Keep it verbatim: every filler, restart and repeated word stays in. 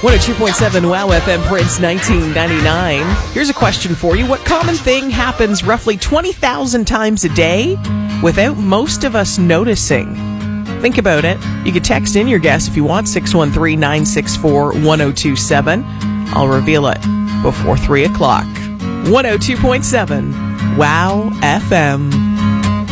one oh two point seven Wow F M, Prince, nineteen ninety-nine. Here's a question for you. What common thing happens roughly twenty thousand times a day without most of us noticing? Think about it. You can text in your guess if you want, six one three, nine six four, one oh two seven. I'll reveal it before three o'clock. one oh two point seven Wow F M.